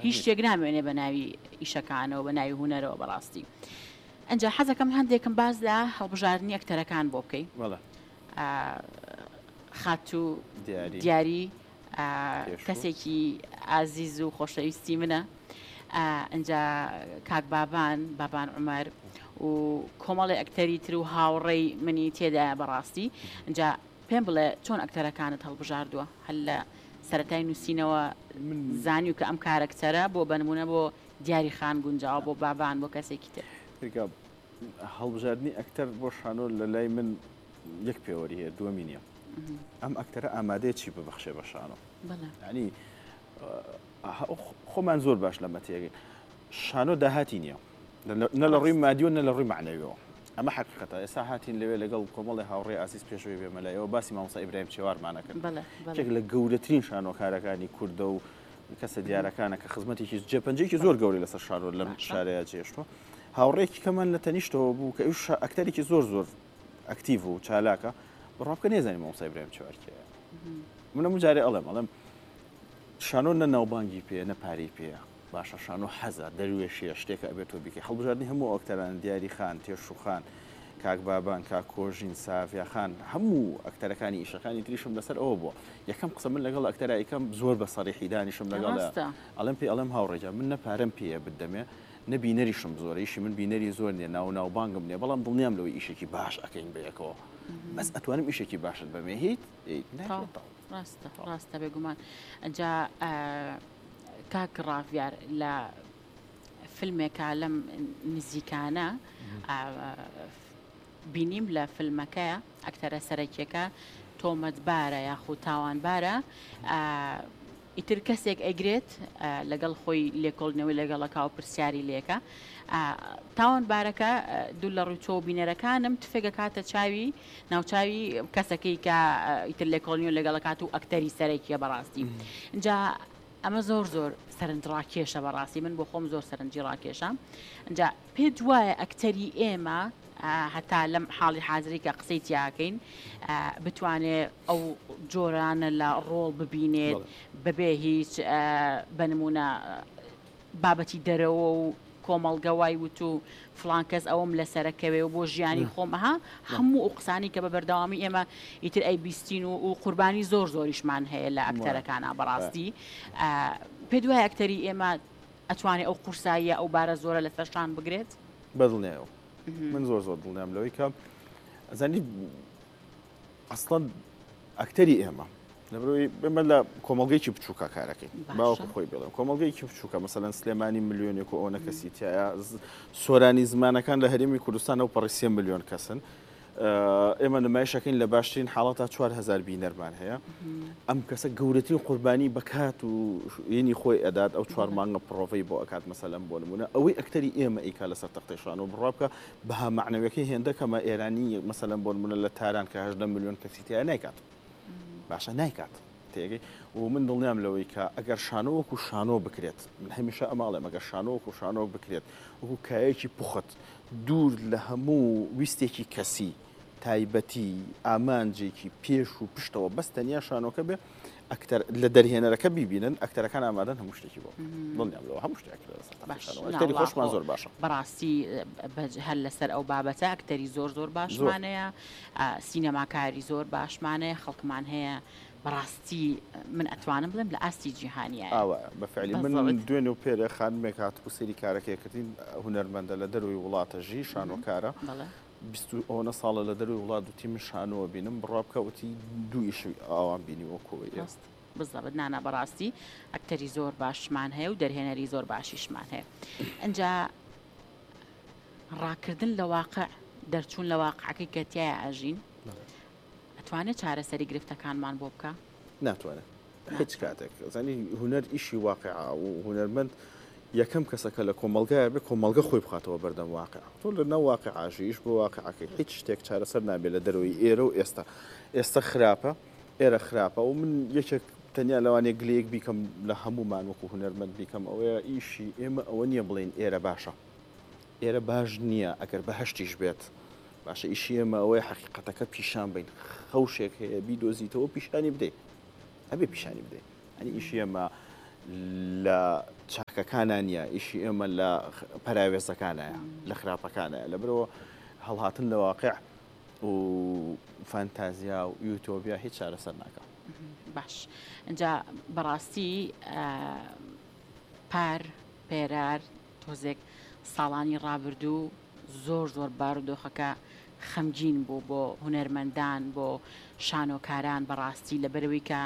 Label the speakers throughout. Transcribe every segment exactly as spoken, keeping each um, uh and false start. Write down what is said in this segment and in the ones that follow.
Speaker 1: هیچ شتێک نامێنێ بە ناوی ئیشەکانەوە بە ناوی هونەرەوە بەڕاستی. ئەنجا حەزەکەم هەندێکم باز لە هەڵبژاردننی ئەکتەرەکان بۆ بکەی خات و دیاری کەسێکی ئازیز و خۆشەویستی منە ئەنجا کاک بابان بابان عومەر و کۆمەڵی ئەکتەری تر و هاوڕێی منی تێدایە بەڕاستی ئەنجا پێم بڵێ چۆن ئەکتەرەکانت هەڵبژاردووە هەل لە سەرەتای نووسینەوە زانی و کە ئەم کارەکتەرە بۆ بنمونە بۆ دیاری خان گونجاوە بۆ بابان بۆ کەسێکی تر
Speaker 2: هەڵبژاردننی ئەکتەر بۆ شانۆ لە لای من یەک پێوەری هەیە دووەمی نییە ئەم ئەکتەرە ئامادەیە چی ببەخشێ بە شانۆ ینی خۆمان زۆر باش لەمە تێگەی شانۆ داهاتی نییە نە لە ڕووی مادیۆ نە لە ڕووی معنەویەوە ئەمە حقیقەتە ئێستا هاتین لەوێ لەگەڵ کۆمەڵی هاوڕێ ئازیز پێشەوەی بێمەلایەوە باسی مامۆستا ئیبراهیم چێوارمانەکرد یەک لە گەورەترین شانۆکارەکانی کوردە و کەسە دیارەکانە کە خزمەتێکی جێپەنجەیەکی زۆر گەوری لەسەر شانۆ لەم شارەیە جێشتوە هاوڕێکی کەمان لە تەنیشتەوە بوو کە ئەوش ئەکتەرێکی زۆر زۆر ئەکتیڤ و چالاکە بڕابکە نێزانانی مامۆستا ئیبراهیم چێوارکەیە منە جارێ ئەڵێم ئەڵێم شانۆ نە ناوبانگی پێ نە پارەی پێە باشە شانۆ حەزە دەروێشیە شتێکە ئەبێتەوە بیکە هەڵبژاردننی هەموو ئەکتەران دیاری خان تێشوخان کاک بابان کاک کۆژین سافیا خان هەموو ئەکتەرەکانی ئیشەکانی تریشم لەسەر ئەوە بووە یەکەم قسە من لەگەڵ ئەکتەرایکەم زۆر بە سەریحی دانیشم لەگەڵ ئەڵێم پێ ئەڵێم هاوڕێجا من نە پارەم پێە بدەمێ نە بینەریشم زۆر ئیشی من بینەری زۆر نییە ناو ناوبانگم نییە بەڵام دڵنیام لەوەی ئیشێکی باش ئەەکەین بەیەکەوە بەس ئەتوانم ئیشێکی باشت بەمێ هیت
Speaker 1: ڕاستە ڕاستە بێگومان ئەجا کاک ڕافیار لە فیلمێکە لەم نزیکانە بینیم لە فیلمەکەیە ئەکتەرە سەرەکیەکە تۆمەتبارە یاخود تاوانبارە ئیتر کەسێک ئەگرێت لەگەڵ خۆی لێکۆڵنەوەی لەگەڵەکە و پرسیاری لێکە تاوانبارەکە دوو لە ڕووچۆ بینەرەکانم تفێگە کاتە چاوی ناوچاوی کەسەکەی کە ئیتر لێکۆڵنیۆ لەگەڵەکات و ئەکتەری سەرەکیە بەڕاستی اینجا ئەمە زۆر زۆر سەرنجڕاکێشە بەڕاستی من بۆ خۆم زۆر سەرنجی ڕاکێشە اینجا پێ دوایە ئەکتەری ئێمە هەتا لەم حاڵی حاضری کە قسەی تیاکەین بتوانێت ئەو جۆرانە لە ڕۆڵ ببینێت بەبێ هیچ بنمونە بابەتی دەرەوە و کۆمەڵگەوای وت و فڵان کەس ئەوم لەسەرەکەوێ و بۆ ژیانی خۆمەها هەموو ئەو قسانی کە بە بەردەوامی ئێمە ئیتر ئەی بیستین و قوربانی زۆر زۆریشمان هەیە لە ئەکتەرەکانە بەڕاستی پێ دوای ئەکتەری ئێمە ئەتوانێت ئەو قورساییە ئەو بارە زۆرە لە فەشان بگرێت
Speaker 2: بەدڵنیەوە من زۆر زۆر دڵنیام لەوەی کە ئەزانی ئەسڵەن ئەکتەری ئێمە لەبەرەوەی بمە لە کۆمەڵگەیکی بچووکە کارەکەی باوەکو خۆی بڵێم کۆمەڵگەیەکی بچووکە مەسەلەن سلێمانی ملیۆنێک و ئەوە کەسی تایە سۆرانی زمانەکان لە هەرێمی کوردستان ئەو پەڕی سێ ملیۆن کەسن ئێمە نمایشەکەین لە باشترین حاڵەتە چوار هەزار بینەرمان هەیە ئەم کەسە گەورەترین قوربانی بەکات و یعنی خۆی ئەدات ئەو چوار مانگە پرۆڤەی بۆ ئەکات مەسەلەن بۆ نمونە ئەوەی ئەکتەری ئێمە ئیکا لەسەر تەختەی و بڕوا بکە بەها معنەوەکەی هێندە کەمە ئێرانی مەسەلەن بۆ نمونە لە تاران کە هەژدە ملیۆن کەسی تایە نایکات باشە نایکات تێگەی و من دڵنیام لەوەی کە ئەگەر شانۆوەکو شانۆ بکرێت من هەمیشە ئەماڵێم ئەگەر شانۆوەکو شانۆ بکرێت وەکو کایەکی پوخت دوور لە هەموو ویستێکی کەسی تایبەتی ئامانجێکی پێش و پشتەوە بەس تەنیا شانۆکە بێ ئەکتەر لە دەرهێنەرەکە بیبینن ئەکتەرەکان ئامادەن هەموو شتێکی بۆ دڵنیام لەوە هەموو شتێکی خۆشمان زۆر باشە
Speaker 1: بەڕاستی هەر لەسەر ئەو بابەتە ئەکتەری زۆر زۆر باشمانەیە سینەماکاری زۆر باشمانەیە خەڵکمان هەیە بەڕاستی من ئەتوانم بڵێم لە ئاستی جیهانیە
Speaker 2: بەفعلی من دوێنێ و پێرە خانمێک هاتبوو سەیری کارەکەیەکردین هونەرمەندە لە دەروی وڵاتەژی شانۆکارە ئەوە ساڵە لە دەروی وڵات دوتی من شانەوە بینم بڕابکە وتی دوو ئیشوی ئاوان بینی وەکۆی ئێست
Speaker 1: بزەبت نانە بەڕاستی ئەکتەری زۆر باشمان هەیە و دەرهێنەری زۆر باشیشمان هەیە ئەجا ڕاکردن لە واقع دەرچوون لە واقعەکەی کە تایە ئاژین ئەتوانێت چارەسەری گرفتەکانمان بۆ بکە
Speaker 2: ناتوانێت هیچ کاتێک زانی هونەر ئیشی واقعا و هونەرمەند یەکەم کەسەکە لە کۆمەلگایە بێ کۆمەلگە خۆی بخاتەوە بەردەم واقع تۆ لە نەو واقعاشیش بۆ واقعەکەی هیچ شتێک چارەسەر نابێت لە دەرەوەی ئێرە و ئێستا ئێستا خراپە ئێرە خراپە و من یەکێک تەنیا لەوانەیە گلەیەک بیکەم لە هەمومان وەکو هونەرمەند بیکەم ئەوەیە ئیشی ئێمە ئەوە نییە بڵێن ئێرە باشە ئێرە باش نییە ئەگەر بەهەشتیش بێت باشە ئیشی ئێمە ئەوەی حەقیقەتەکە پیشان بین خەوشێک هەیە بیدۆزیتەوە پیشانی بدەیت ئەبێ پیشانی بدەیت ئەنی ئیشی ئێمە لە چاکەکانە نیە ئیشی ئێمە لە پەراوێزەکانایە لە خراپەکانە لە برەوە هەڵهاتن لە واقع و فانتازیا و یوتۆبیا هیچ چارەسەر ناکە.
Speaker 1: باش اینجا بەڕاستی پار پێرار تۆزێک ساڵانی ڕابردوو زۆر زۆر بارودۆخەکە خەمگین بوو بۆ هونەرمەندان بۆ شانۆکاران بەڕاستی لە بەرەوەی کە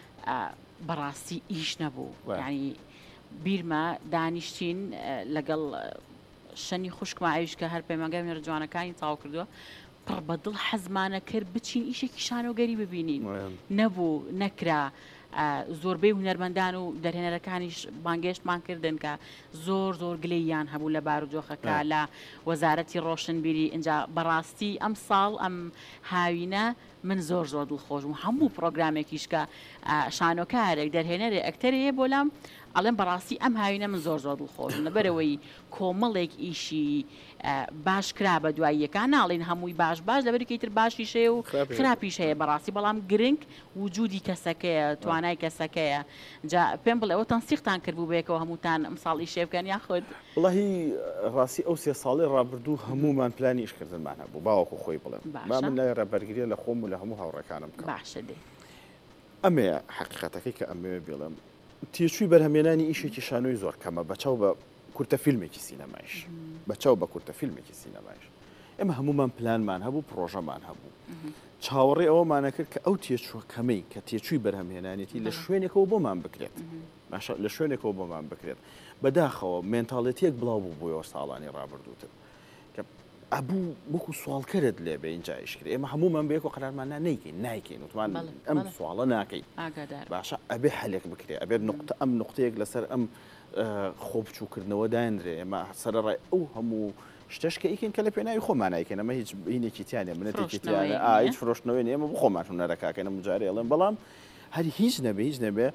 Speaker 1: بەڕاستی ئیش نەبوو ینی بیرمە دانیشتین لەگەڵ شەنی خوشکمە ئەویش کە هەر پەیمانگای هونەرە جوانەکانی تاو کردووە پڕ بەدڵ حەزمانە کرد بچین ئیشێکی شانۆگەری ببینین نەبوو نەکرا زۆربەی هونەرمەندان و دەرهێنەرەکانیش بانگێشتمان کردن کە زۆر زۆر گلەییان هەبوو لە بارودۆخەکە لە وەزارەتی ڕۆشنبیری اینجا بەڕاستی ئەم ساڵ ئەم هاوینە من زۆر زۆر دڵخۆشم هەموو پرۆگرامێکیش کە شانۆکارێک دەرهێنەرێ ئەکتەرەیە بۆ لام ئەڵێم بەڕاستی ئەم هاوینە من زۆر زۆر دڵخۆشم لەبەرەوەی کۆمەڵێک ئیشی باش کرا بە دوای یەکان ناڵین هەمووی باش باش لەبەرکەی تر باشیش هەیە و خراپیش هەیە بەڕاستی بەڵام گرنگ وجودی کەسەکەیە توانای کەسەکەیە جا پێم بڵێ ئەوە تەنسیقتان کردبوو بێکەوە هەمووتان ئەمساڵی شێ بکەن یاخود
Speaker 2: وڵاهی ڕاستی ئەو سێ ساڵی ڕابردوو هەمومان پلانی ئیشکردنمان هەبوو باوەکو خۆی بڵێم با من لای ڕێبەرگریە لە خۆم و لە هەموو هاوڕێکانم بکەم
Speaker 1: باشە دێ
Speaker 2: ئەمەیە حەقیقەتەکەی کە ئەمەوێ بڵێم تێچووی بەرهەمێنانی ئیشێکی شانۆی زۆر کەمە بەچاو بە کورتە فیلمێکی سینەمایش بەچاو بە کورتە فیلمێکی سینەمایش ئێمە هەمومان پلانمان هەبوو پرۆژەمان هەبوو چاوەڕێ ئەوەمانە کرد کە ئەو تێچووە کەمەی کە تێچووی بەرهەمهێنانێتی لە شوێنێکەوە بۆمان بکرێت لە شوێنێکەوە بۆمان بکرێت بەداخەوە مێنتاڵێتیەک بڵاو بوو بۆیەوە ساڵانی ڕابردووتر کە ئەبوو وەکو سوالکەرت لێ بە اینجا ئیشکرد ئێمە هەمومان بەیەکەوە قەرارمانە نەیکەین نایکەین وتمان ئەم سوالە ناکەین باشە ئەبێ حەلێک بکرێت ئەبێت نقطە ئەم نقطەیەک لەسەر ئەم خۆ بچووکردنەوە داێنرێ ئێمە سەرڕای ئەو هەموو شتشکە ئیکن کە لە پێناوی خۆمان نایکەن ئەمە هیچ هینێکی تیانێ منەتێکیتیانە هیچ فرۆشتنەوەی ئێمە بخۆمان هونەرەکەکەنە مجارێ ئەڵێن بەڵام هەر هیچ نەبێ هیچ نەبێ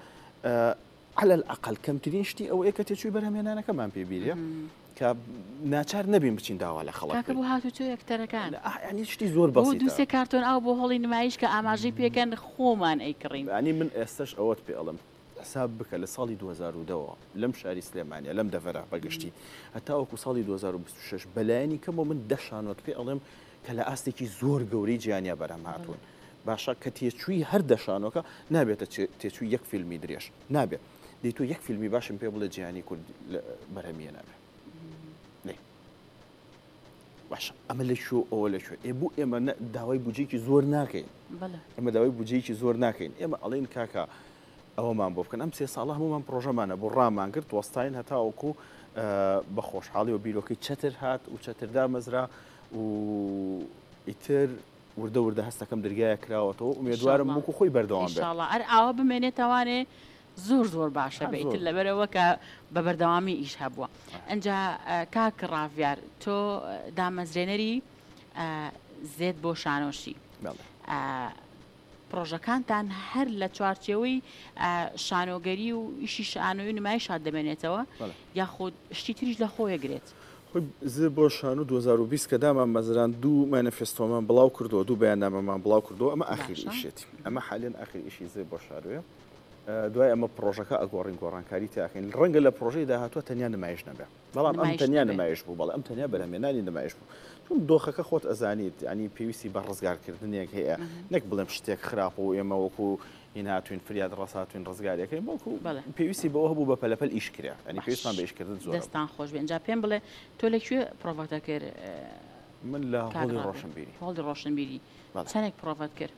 Speaker 2: على الأقل کەمترین شتی ئەوەیە کە تێچووی بەرهەمهێنانەکەمان پێبیریە کە ناچار نەبین بچین داوا لە خەڵک
Speaker 1: کاکە بۆ هاتووتۆ یەکتەرەکان
Speaker 2: ینی شتی زۆر بەسیتە
Speaker 1: بۆ دووسێ کارتۆن ئاو بۆ هەڵی نمایش کە ئاماژەی پێکەن خۆمان ئەیکڕین
Speaker 2: ینی من ئێستش ئەوەت پێ ئەڵم حساب بکە لە ساڵی دوو هەزار و دەوە لەم شاری سلێمانیا لەم دەڤەرە بەگشتی هەتا وەکو ساڵی دوو هەزار و بیست و شەش بەلایەنی کەمەوە من دەشانۆت پێ ئەڵێم کە لە ئاستێکی زۆر گەورەی گیانیا بەرەم هاتوون باشە کە تێچووی هەر دەشانۆکە نابێتە تێچووی یەک فیلمی درێژ نابێت دەی تۆ یەک فیلمی باشم پێ بڵێ جیهانی کورد بەرهەمیە نابێت باشە ئەمە لە شو ئەوە لە شوێ ئێ بوو ئێمە داوای بودجەیەکی زۆر ناکەین ئێمە داوای بودجەیەکی زۆر ناکەین ئێمە ئەڵێن کاکە ئەوەمان بۆ بکەن ئەم سێ ساڵە هەمومان پرۆژەمانە بۆ ڕامان کرد وەستاین هەتاوەکو بە خۆشحاڵی و بیرۆکەی چەتر هات و چەتردا مەزرا و ئیتر وردە وردە هەستەکەم دەرگایە کراوەتەوە ئومێدوارم وەکو خۆی بەردەوام بێت
Speaker 1: ئەر ئاوا بمێنێتوانێ زۆر زۆر باشە بێتتر لەبەرەوە کە بە بەردەوامی ئیش هەبووە ئەجا کاک ڕاڤیار تۆ دامەزرێنەری زێت بۆ شانۆشی پرۆژەکانتان هەر لە چوارچێوەی شانۆگەری و ئیشی شانۆی نمایش هات دەبێنێتەوە یاخود شتی تریش لە خۆیەگرێت
Speaker 2: زێ بۆ شان و دوو هەزار و بیست کە دامان مەزران دوو مانیفێستۆمان بڵاو کردەوە دوو بەیاننامەمان بڵاو کردەوە ئەمە ئاخر ئیشێتی ئەمە حالێن ئاخر ئیشی زێ بۆ شاروێ دوای ئەمە پرۆژەکە ئەگۆڕین گۆڕانکاری تاکەین ڕەنگە لە پرۆژەی داهاتوە تەنیا نمایش نەبێ بەڵام ئەم تەنیا نمایش بوو بەڵام ئەم تەنیا بەرهەمێنانی نمایش بوو چون دۆخەکە خۆت ئەزانیت ینی پێویستی بە ڕزگارکردنێک هەیە نەک بڵێم شتێک خراپ و ئێمە وەکو هین هاتوین فریاد ڕاستاتوین ڕزگارەکەین بەڵکو پێویستی بەوە هەبوو بە پەلەپەل ئیشکرا ینی پێویستمان بە ئیشکردن زۆر
Speaker 1: دەستان خۆش بێ ئەجا پێم بڵێ تۆ لەکوێ پرۆڤەتە کرد
Speaker 2: من لە هۆڵی ڕۆشنبیری
Speaker 1: هۆڵی ڕۆشنبیری چەندێک پرۆڤەت کرد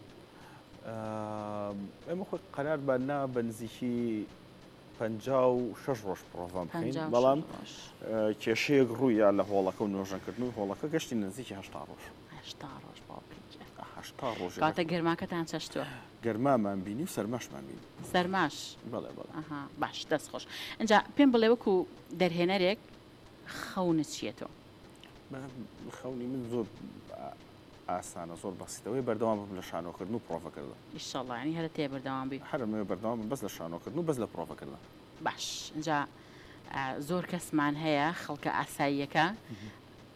Speaker 2: ئێمە خۆی قەرار بەنا بە نزیکی پەنجا و شەش ڕۆژ پرۆڤام بکەین بەڵام کێشەیەک ڕوویان لە هۆڵەکە و نوێژەکردنەوەی هۆڵەکە گەشتی نزیکی هەشتا ڕۆژ
Speaker 1: هەشتا ڕۆژ
Speaker 2: هەشتا ڕۆژ
Speaker 1: کاتە گەرماکەتان چەشتووە
Speaker 2: گەرمامان بینی و سەرماشمان بینی
Speaker 1: سەرماش
Speaker 2: بەڵێ بەڵێ
Speaker 1: باش دەست خۆش ئەجا پێم بڵێ وەکو دەرهێنەرێک خەونت چیەوە
Speaker 2: خەونی من زۆر ئاسانە زۆر بەسیتەوەی بەردەوام لە شانۆکردن و پرۆڤەکردن
Speaker 1: ئیشەڵڵا ینی هەرە تێ بەردەوام بی
Speaker 2: هەرمێ بەردەوام بەس لە شانۆکردن و بەس لە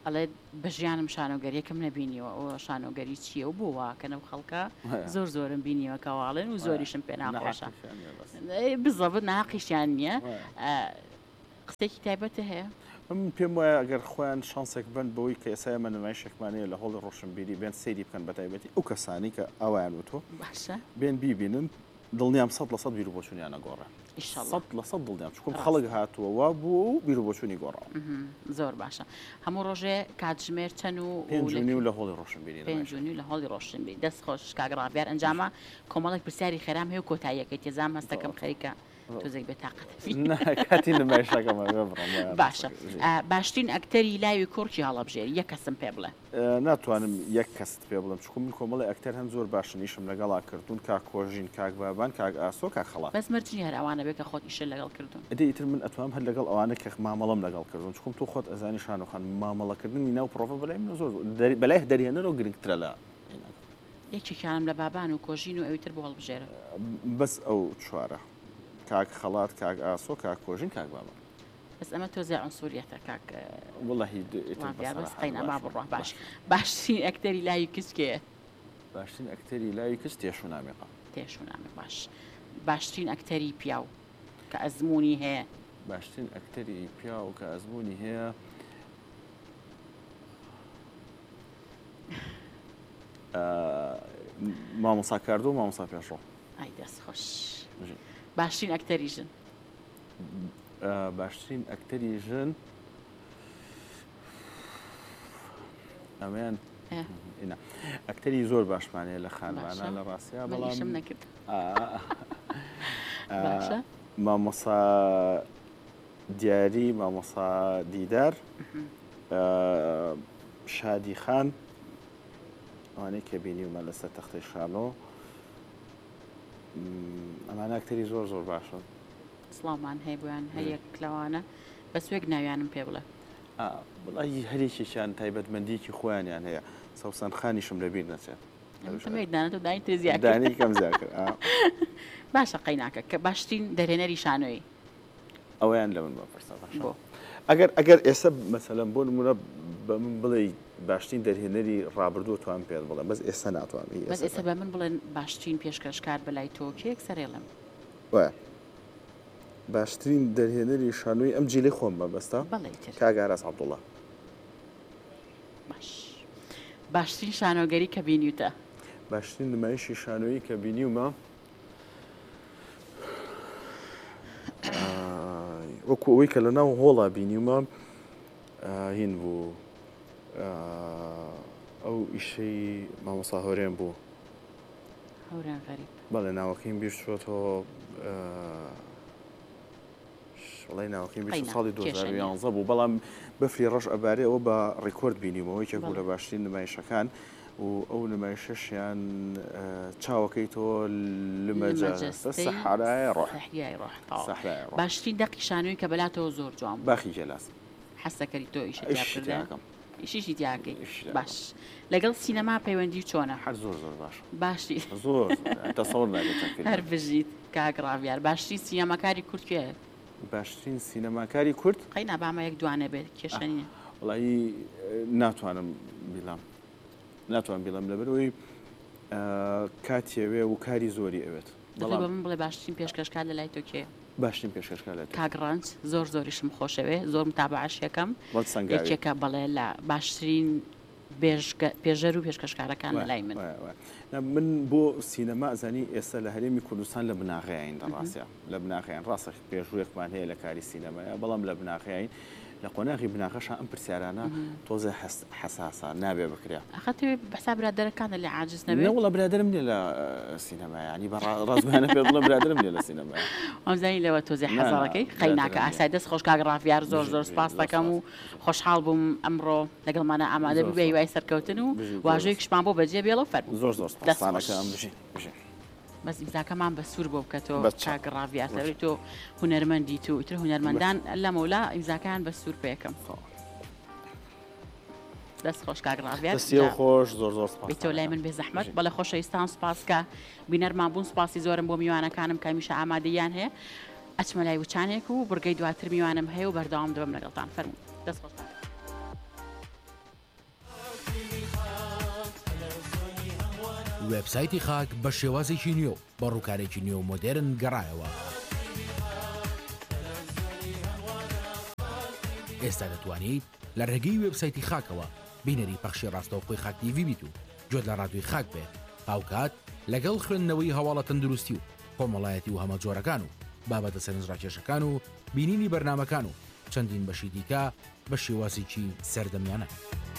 Speaker 1: ئەڵێ بە ژیانم شانۆگەریەکەم نەبینیوە ئەوە شانۆگەری چییە و بووە کە نەو خەڵکە زۆر زۆرم بینیوە کەواڵێن و زۆریشم پێ ناخۆشە بزەبت ناقیشیان نییە قسێکی تایبەتە هەیە
Speaker 2: من پێم وایە ئەگەر خۆیان شانسێک بن بەوەی کە ئێسای من نمایشێکمانەیە لە هەڵی ڕۆشنبیری بێن سەیری بکەن بە تایبەتی ئەو کەسانی کە ئەویان وتۆ
Speaker 1: باشە
Speaker 2: بێن بیبینن دڵنیام سەد لە سەد بیر و بۆچوونیانە گۆڕێن سەد لە سەد دڵنیام چکم خەڵک هاتووە وا بوو و بیر و بۆچوونی گۆڕاوە
Speaker 1: زۆر باشە هەموو ڕۆژێ کاتژمێر چەند و
Speaker 2: پێنج و نیو لە هەڵی ڕۆشنبیری
Speaker 1: پێنج و نیو لە هەڵی ڕۆشنبیری دەست خۆش کاگڕاڤیار ئەنجامە کۆمەڵێک پرسیاری خێرام هەیە و کۆتاییەکەی تێزام هەستەکەم خەریکە تۆزێک بێتاقەتی باشە باشترین ئەکتەری لاوی کوڕکی هەڵەبژێری یەک کەسم پێ بڵێ
Speaker 2: ناتوانم یەک کەست پێ بڵم چکم من کۆمەڵی ئەکتەر هەم زۆر باشنیشم لەگەڵا کردوون کاک کۆژین کاک بابان کاک ئاسۆ کاک خەڵات
Speaker 1: بەس مەرجنی هەر ئەوانە بێت کە خۆت ئیشە لەگەڵ کردوون
Speaker 2: ئەدەیتر من ئەتوانم هەر لەگەڵ ئەوانە کە مامەڵەم لەگەڵ کردوون چکم تۆ خۆت ئەزانی شانۆخان مامەڵەکردنی ناو پرۆفە بەلای من زۆر بەلای دەریێنەرەوە گرنگترە لە
Speaker 1: یەکێکیانم لە بابان و کۆژین و ئەویتر بۆ هەڵبژێرە
Speaker 2: بەس ئەو چوارە کاک خەڵات کاک ئاسۆ کاک کۆژین کاک بابا
Speaker 1: بەس ئەمە تۆزێ عنسوریەتە کاک
Speaker 2: وڵڵاهی
Speaker 1: بەس قەینا با بڕۆ باش باشترین ئەکتەری لای کچ کێیە
Speaker 2: باشترین ئەکتەری لای کچ تێشونامێقە
Speaker 1: تێشونامێ باش باشترین ئەکتەری پیاو کە ئەزمموی هەیە
Speaker 2: باشترین ئەکتەری پیا و کە ئەزمموی هەیە مامۆسا کاردۆ و مامۆسا پێشڕۆ
Speaker 1: ئای دەست خۆش باشترین ئەکتەری ژن
Speaker 2: باشترین ئەکتەری ژن ئەمەیان ئەکتەری زۆر باشمانەیە لە خانوانە لە ڕاستیا
Speaker 1: بەڵام نەکرد
Speaker 2: مامۆسا دیاری مامۆسا دیدار شادی خان ئەوانەی کە بینیومە لەسەر تەختەی شانۆ ئەمانە ئەکتەری زۆر زۆر باشن
Speaker 1: سڵامان هەیە بۆیان هەیەک لەوانە بە سوێک ناویانم پێ بڵێ
Speaker 2: بڵی هەرێکیشیان تایبەتمەندیکی خۆیانیان هەیە سەوسان خانیشم لەبیر نەچێت
Speaker 1: دانی تێزیانی
Speaker 2: کەم زیاکرد
Speaker 1: باشە قەیناکە کە باشترین دەرهێنەری شانۆی
Speaker 2: ئەویان لە من بەپرسە ئەگەر ئەگەر ئێستا مەسەلەن بۆ نمونە بە من بڵێ باشترین دەرهێنەری ڕابردووە توان پێت بڵێن بەس ئێستا ناتوانێت
Speaker 1: بەس ئێستا بە من بڵێن باشترین پێشکەشکار بەلای تۆ کێک سەرێڵم
Speaker 2: وایە باشترین دەرهێنەری شانۆی ئەم جیلەی خۆم بە بەستا کاگاراس عەبدوڵڵا
Speaker 1: باش باشترین شانۆگەری کە بینیوتە
Speaker 2: باشترین نمایشی شانۆیی کە بینیومە وەکو ئەوەی کە لە ناو هۆڵا بینیومە هین بوو ئەو ئیشەی مامۆستا هەورێن بوو
Speaker 1: هەورێن غەریب
Speaker 2: بەڵێ ناوەکەیم بیر چۆتەوە وڵی ناوەکەیم بیر ساڵی دوو هەزار و یانزە بوو بەڵام بەفری ڕەش ئەبارێ ئەوە بە ڕێکۆرد بینیمەوەی کە بوو لە باشترین نمایشەکان و ئەو نمایشەشیان چاوەکەی تۆ لمەجە سەحرای ڕۆح
Speaker 1: باشترین دەقی شانۆی کە بەلاتەوە زۆر جوان
Speaker 2: باخی جەلاس
Speaker 1: حەسەکەری تۆ ئیشەکەم ئیشیشی دیاکەی باش لەگەڵ سینەما پەیوەندی چۆنە
Speaker 2: هەر زۆر زۆر باش
Speaker 1: باشی
Speaker 2: زۆر تەسەوڕ ناکەم
Speaker 1: هەر بژیت کاک ڕاڤیار باشترین سینەماکاری کورد کێیە
Speaker 2: باشترین سینەماکاری کورد
Speaker 1: قەینا بامە یەک دوانە بێت کێشەنیە
Speaker 2: وڵی ناتوانم بیڵام ناتوان بیڵم لەبەرەوەی کاتێوێ و کاری زۆری ئەوێت
Speaker 1: بە من بڵێ باشترین پێشکەشکار لە لای تۆ کێ
Speaker 2: باشترین پێشکەشکار لە
Speaker 1: کاگڕانج زۆر زۆریشم خۆشەوێ زۆر متابعەشەکەم یەکێکە بڵێ لە باشترین پێژەر و پێشکەشکارەکان لە لای من
Speaker 2: من بۆ سینەما ئەزانی ئێستا لە هەرێمی کوردستان لە بناغیین دەڕاستە لە بناغیان ڕاستە پێشوویەکمان هەیە لە کاری سینەمایە بەڵام لە بناغیین لە قۆناغی بناغەش ئەم پرسیارانە تۆزە حساسە نابێ بکرێ
Speaker 1: ئەخەتێ بەسا برادەرەکانە لێ عاجز نەبێت
Speaker 2: وڵە برادرم نیە لە سینەمای ینی بە ڕازمانە پێ بڵە برادرم نیە لە سینەمای
Speaker 1: ئەمزانی لەوە تۆزی حەزەڵەکەی خەیناکە ئاسای دەست خۆش کاک ڕافیار زۆر زۆر سپاس دەکەم و خۆشحاڵ بووم ئەمڕۆ لەگەڵمانە ئامادە بوو بێ هیوای سەرکەوتن و واژەی کشمان بۆ بەجێ بێڵە فەرموو
Speaker 2: زۆر زۆر سپاسانەکەم بژین
Speaker 1: بەس ئیمزاکەمان بە سوور بۆ بکەتەوە کاک ڕاڤیار لەبەری تۆ هونەرمەندی تو ئیتر هونەرمەندان لە مەولا ئیمزاکان بە سوور پێکەم دەست خۆش کاک ڕاڤیار
Speaker 2: خۆش زۆر زۆر
Speaker 1: بیتۆ لای من بێ زەحمەت بەڵێ خۆشەویستان سوپاسکە بینەرمان بوون سوپاسی زۆرم بۆ میوانەکانم کە هەمیشە ئامادەیان هەیە ئەچمە لای وچانێک و بڕگەی دواتر میوانم هەیە و بەردەوام دەبم لەگەڵتان فەرموو دەست خۆش
Speaker 3: وێبسایتی خاک بە شێوازێکی نوێ بە ڕووکارێکی نوێ و مۆدێرن گەڕایەوە. ئێستا دەتوانیت لە ڕێگەی وێبسایتی خاکەوە بینەری پەخشی ڕاستەوخۆی خاک تیڤی بیت و جۆت لە ڕادیۆی خاک بێت هاوکات لەگەڵ خوێندنەوەی هەواڵە تەندروستی و کۆمەڵایەتی و هەمە جۆرەکان و بابەتە سەرنجڕاکێشەکان و بینینی بەرنامەکان و چەندین بەشی دیکە بە شێوازێکی سەردەمیانە.